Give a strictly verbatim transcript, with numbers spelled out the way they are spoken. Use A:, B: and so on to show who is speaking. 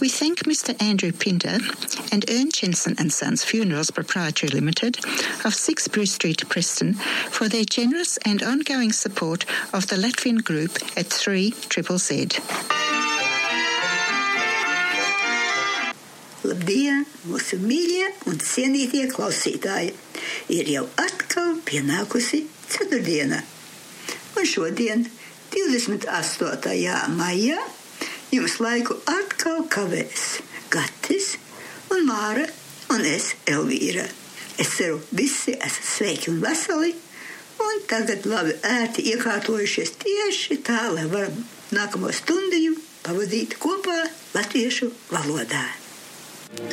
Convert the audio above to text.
A: We thank Mister Andrew Pinter and Ern Jensen and Sons Funerals Proprietary Limited of six Bruce Street, Preston, for their generous and ongoing support of the Latvian group at three Z Z.
B: Labdien, mūsu mīļie un cienītie klausītāji! Ir jau atkal pienākusi ceturtdiena. Un šodien, divdesmit astotajā maijā, jums laiku atkal kavēs Gatis un Māra un es, Elvīra. Es ceru, visi esat sveiki un veseli, un tagad labi ērti iekārtojušies tieši tā, lai varam nākamo stundiņu pavadīt kopā latviešu valodā.